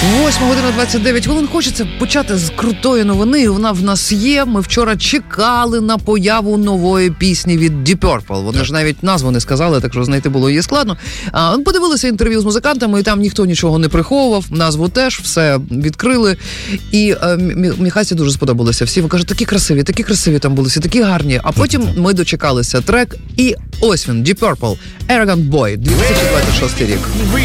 8:29. Хочеться почати з крутої новини, і вона в нас є. Ми вчора чекали на появу нової пісні від Deep Purple. Вони ж навіть назву не сказали, так що знайти було її складно. Подивилися інтерв'ю з музикантами, і там ніхто нічого не приховував. Назву теж, все відкрили. І Міхасі дуже сподобалося. Всі кажуть, такі красиві там були, всі такі гарні. А потім ми дочекалися трек, і ось він, Deep Purple, Arrogant Boy, 2026 рік.